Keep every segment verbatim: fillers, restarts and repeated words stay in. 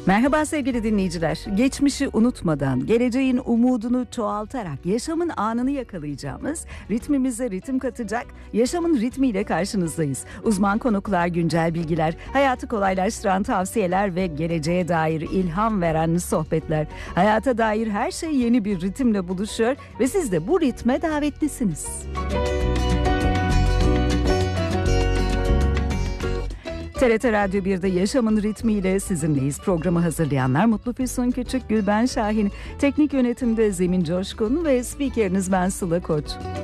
Merhaba sevgili dinleyiciler. Geçmişi unutmadan, geleceğin umudunu çoğaltarak, yaşamın anını yakalayacağımız, ritmimize ritim katacak, yaşamın ritmiyle karşınızdayız. Uzman konuklar, güncel bilgiler, hayatı kolaylaştıran tavsiyeler ve geleceğe dair ilham veren sohbetler. Hayata dair her şey yeni bir ritimle buluşuyor ve siz de bu ritme davetlisiniz. T R T Radyo bir'de Yaşamın Ritmiyle sizinleyiz. Programı hazırlayanlar Mutlu Füsun Küçük, Gülben Şahin, teknik yönetimde Zemin Coşkun ve spikeriniz ben Sıla Koç.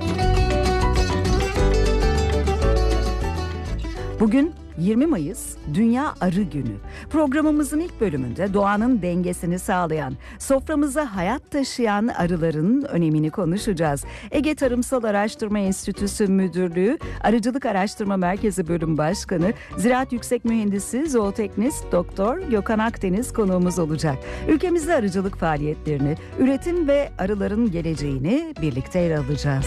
Bugün yirmi Mayıs Dünya Arı Günü. Programımızın ilk bölümünde doğanın dengesini sağlayan, soframıza hayat taşıyan arıların önemini konuşacağız. Ege Tarımsal Araştırma Enstitüsü Müdürlüğü Arıcılık Araştırma Merkezi Bölüm Başkanı, Ziraat Yüksek Mühendisi, Zooteknist Doktor Gökhan Akdeniz konuğumuz olacak. Ülkemizde arıcılık faaliyetlerini, üretim ve arıların geleceğini birlikte ele alacağız.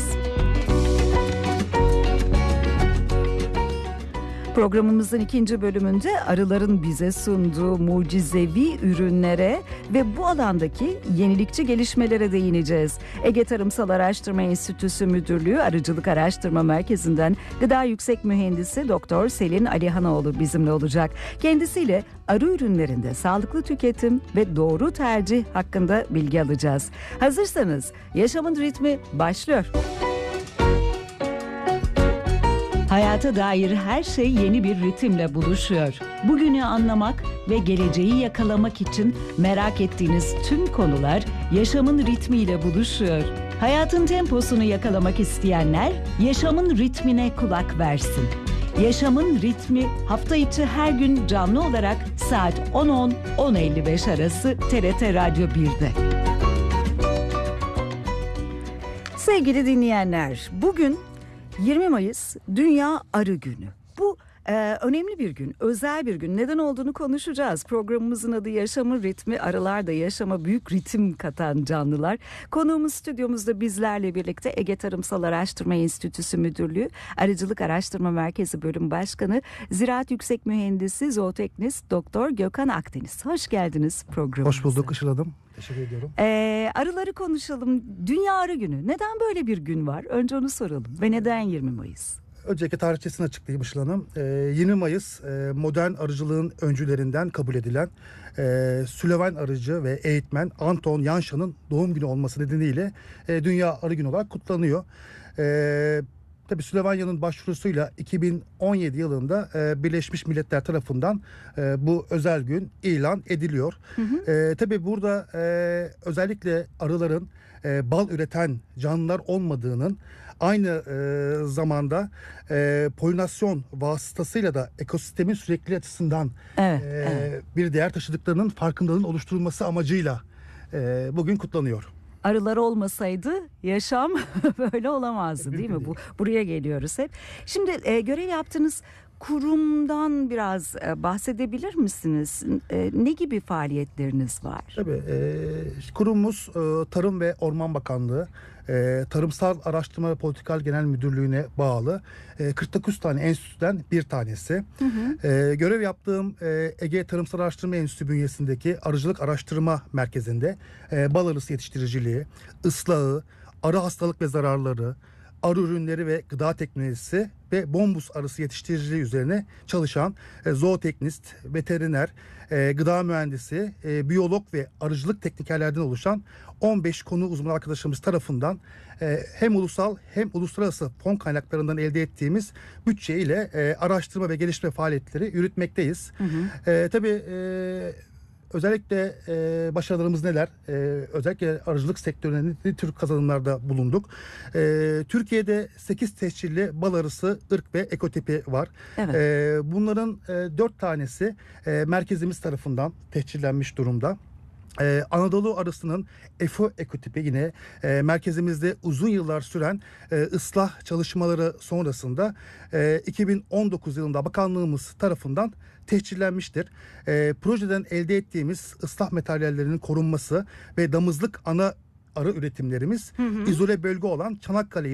Programımızın ikinci bölümünde arıların bize sunduğu mucizevi ürünlere ve bu alandaki yenilikçi gelişmelere değineceğiz. Ege Tarımsal Araştırma Enstitüsü Müdürlüğü Arıcılık Araştırma Merkezi'nden Gıda Yüksek Mühendisi Doktor Selin Alihanoğlu bizimle olacak. Kendisiyle arı ürünlerinde sağlıklı tüketim ve doğru tercih hakkında bilgi alacağız. Hazırsanız Yaşamın Ritmi başlıyor. Hayata dair her şey yeni bir ritimle buluşuyor. Bugünü anlamak ve geleceği yakalamak için merak ettiğiniz tüm konular yaşamın ritmiyle buluşuyor. Hayatın temposunu yakalamak isteyenler yaşamın ritmine kulak versin. Yaşamın ritmi hafta içi her gün canlı olarak saat on on on elli beş arası T R T Radyo bir'de. Sevgili dinleyenler, bugün yirmi Mayıs Dünya Arı Günü. Bu e, önemli bir gün, özel bir gün. Neden olduğunu konuşacağız. Programımızın adı Yaşamın Ritmi. Arılar da yaşama büyük ritim katan canlılar. Konuğumuz stüdyomuzda bizlerle birlikte Ege Tarımsal Araştırma Enstitüsü Müdürlüğü Arıcılık Araştırma Merkezi Bölüm Başkanı, Ziraat Yüksek Mühendisi, Zooteknist Doktor Gökhan Akdeniz. Hoş geldiniz programımıza. Hoş bulduk, ışıladım. Teşekkür ediyorum. Ee, arıları konuşalım. Dünya Arı Günü. Neden böyle bir gün var? Önce onu soralım. Ve neden yirmi Mayıs? Öncelikle tarihçesini açıklayayım Işıl Hanım. Ee, yirmi Mayıs e, modern arıcılığın öncülerinden kabul edilen e, Süleven arıcı ve eğitmen Anton Janscha'nın doğum günü olması nedeniyle e, Dünya Arı Günü olarak kutlanıyor. E, Tabii Süleyvanya'nın başvurusuyla iki bin on yedi yılında e, Birleşmiş Milletler tarafından e, bu özel gün ilan ediliyor. Hı hı. E, tabii burada e, özellikle arıların e, bal üreten canlılar olmadığının, aynı e, zamanda e, polinasyon vasıtasıyla da ekosistemin sürekli açısından evet, e, evet. bir değer taşıdıklarının farkındalığının oluşturulması amacıyla e, bugün kutlanıyor. Arılar olmasaydı yaşam böyle olamazdı, değil mi? Bu buraya geliyoruz hep. Şimdi e, görev yaptığınız kurumdan biraz e, bahsedebilir misiniz? E, ne gibi faaliyetleriniz var? Tabii e, kurumumuz e, Tarım ve Orman Bakanlığı, e, Tarımsal Araştırma ve Politikal Genel Müdürlüğü'ne bağlı e, kırk dokuz tane enstitüden bir tanesi. Hı hı. E, görev yaptığım e, Ege Tarımsal Araştırma Enstitüsü bünyesindeki Arıcılık Araştırma Merkezi'nde e, bal arısı yetiştiriciliği, ıslahı, arı hastalık ve zararları, arı ürünleri ve gıda teknolojisi ve bombus arısı yetiştiriciliği üzerine çalışan e, zooteknist, veteriner, e, gıda mühendisi, e, biyolog ve arıcılık teknikerlerden oluşan on beş konu uzmanı arkadaşlarımız tarafından e, hem ulusal hem uluslararası fon kaynaklarından elde ettiğimiz bütçe ile e, araştırma ve geliştirme faaliyetleri yürütmekteyiz. Hı hı. E, tabii e, özellikle e, başarılarımız neler? E, özellikle arıcılık sektöründe ne tür kazanımlarda bulunduk? E, Türkiye'de sekiz tescilli bal arısı ırk ve ekotipi var. Evet. E, bunların e, dört tanesi e, merkezimiz tarafından tescillenmiş durumda. Ee, Anadolu arısının F O ekotipi yine e, merkezimizde uzun yıllar süren e, ıslah çalışmaları sonrasında e, iki bin on dokuz yılında bakanlığımız tarafından tescillenmiştir. E, projeden elde ettiğimiz ıslah materyallerinin korunması ve damızlık ana arı üretimlerimiz hı hı. izole bölge olan Çanakkale